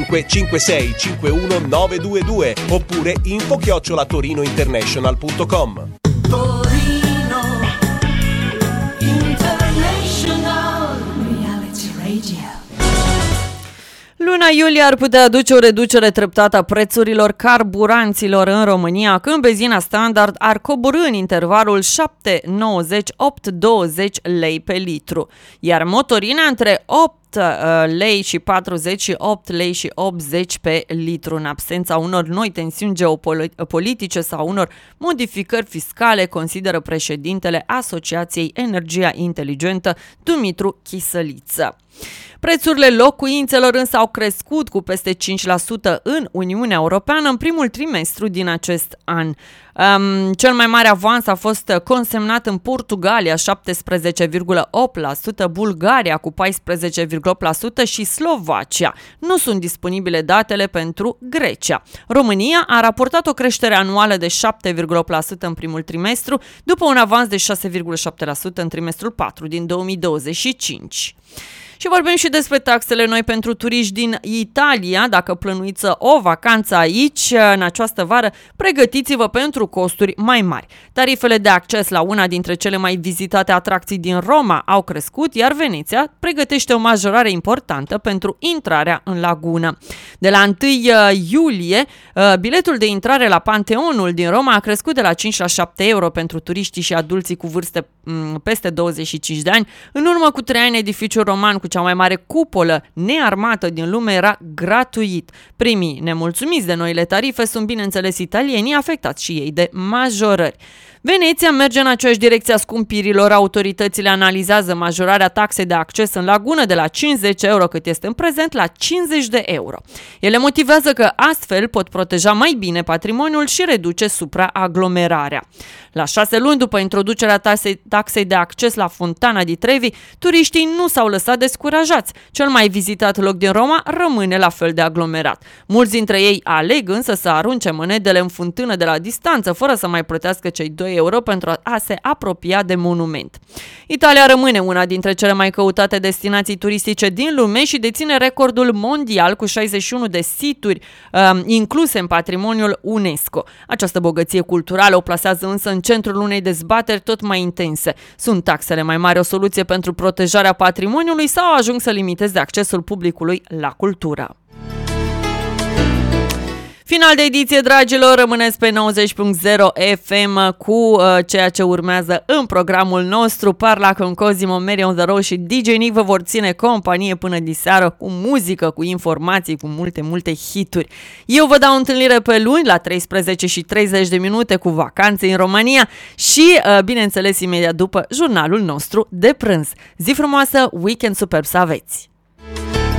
556 51922 oppure info@torinointernational.com. Torino International Reality Radio. Luna iulie ar putea aduce o reducere treptată a prețurilor carburanților în România, când benzina standard ar coborî în intervalul 7,90-8,20 lei pe litru, iar motorina între 8 lei și 40 și 8 lei și 80 pe litru, în absența unor noi tensiuni geopolitice sau unor modificări fiscale, consideră președintele Asociației Energia Inteligentă, Dumitru Chisăliță. Prețurile locuințelor însă au crescut cu peste 5% în Uniunea Europeană în primul trimestru din acest an. Cel mai mare avans a fost consemnat în Portugalia, 17,8%, Bulgaria cu 14,8% și Slovacia. Nu sunt disponibile datele pentru Grecia. România a raportat o creștere anuală de 7,8% în primul trimestru, după un avans de 6,7% în trimestrul 4 din 2025. Și vorbim și despre taxele noi pentru turiști din Italia. Dacă plănuiți o vacanță aici în această vară, pregătiți-vă pentru costuri mai mari. Tarifele de acces la una dintre cele mai vizitate atracții din Roma au crescut, iar Veneția pregătește o majorare importantă pentru intrarea în lagună. De la 1 iulie, biletul de intrare la Panteonul din Roma a crescut de la 5 la 7 euro pentru turiștii și adulții cu vârste peste 25 de ani. În urmă cu 3 ani, edificiul roman cu cea mai mare cupolă nearmată din lume era gratuit. Primii nemulțumiți de noile tarife sunt, bineînțeles, italienii, afectați și ei de majorări. Veneția merge în aceeași direcție a scumpirilor. Autoritățile analizează majorarea taxei de acces în lagună de la 50 euro, cât este în prezent, la 50 de euro. Ele motivează că astfel pot proteja mai bine patrimoniul și reduce supraaglomerarea. La 6 luni după introducerea taxei de acces la Fontana di Trevi, turiștii nu s-au lăsat descurajați. Cel mai vizitat loc din Roma rămâne la fel de aglomerat. Mulți dintre ei aleg însă să arunce monedele în fântână de la distanță, fără să mai plătească cei 2 euro pentru a se apropia de monument. Italia rămâne una dintre cele mai căutate destinații turistice din lume și deține recordul mondial cu 61 de situri incluse în patrimoniul UNESCO. Această bogăție culturală o plasează însă în centrul unei dezbateri tot mai intense. Sunt taxele mai mari o soluție pentru protejarea patrimoniului sau ajung să limiteze accesul publicului la cultură? Final de ediție, dragilor, rămâneți pe 90.0 FM cu ceea ce urmează în programul nostru. Parla con Cosimo, Mary on the Road și DJ Nick vă vor ține companie până diseară cu muzică, cu informații, cu multe hituri. Eu vă dau întâlnire pe luni la 13:30 cu vacanțe în România și, bineînțeles, imediat după jurnalul nostru de prânz. Zi frumoasă, weekend superb să aveți!